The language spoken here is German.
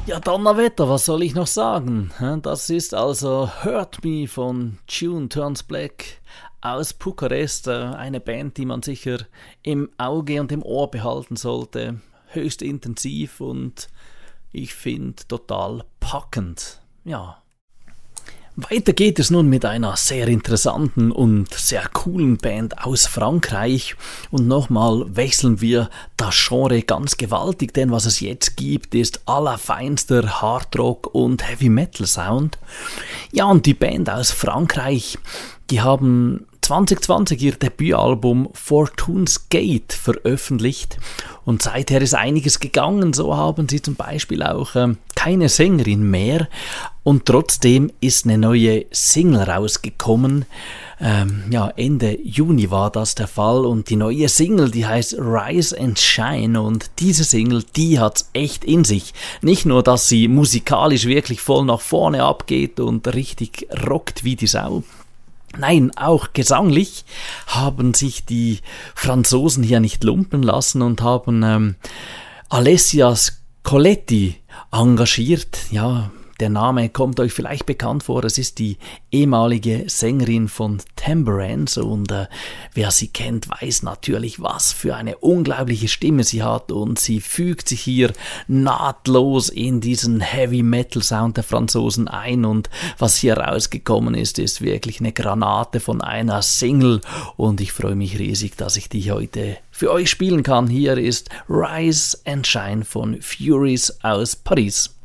Ja, Donnerwetter, was soll ich noch sagen? Das ist also Hurt Me von June Turns Black aus Bukarest. Eine Band, die man sicher im Auge und im Ohr behalten sollte. Höchst intensiv und ich finde total packend. Ja. Weiter geht es nun mit einer sehr interessanten und sehr coolen Band aus Frankreich. Und nochmal wechseln wir das Genre ganz gewaltig, denn was es jetzt gibt, ist allerfeinster Hardrock und Heavy Metal Sound. Ja, und die Band aus Frankreich, die haben 2020 ihr Debütalbum Fortune's Gate veröffentlicht und seither ist einiges gegangen. So haben sie zum Beispiel auch keine Sängerin mehr und trotzdem ist eine neue Single rausgekommen. Ende Juni war das der Fall und die neue Single, die heißt Rise and Shine und diese Single, die hat's echt in sich. Nicht nur, dass sie musikalisch wirklich voll nach vorne abgeht und richtig rockt wie die Sau. Nein, auch gesanglich haben sich die Franzosen hier nicht lumpen lassen und haben Alessia Scoletti engagiert. Ja, der Name kommt euch vielleicht bekannt vor. Es ist die ehemalige Sängerin von Tambourines und wer sie kennt, weiß natürlich, was für eine unglaubliche Stimme sie hat und sie fügt sich hier nahtlos in diesen Heavy Metal Sound der Franzosen ein und was hier rausgekommen ist, ist wirklich eine Granate von einer Single und ich freue mich riesig, dass ich die heute für euch spielen kann. Hier ist Rise and Shine von Furies aus Paris.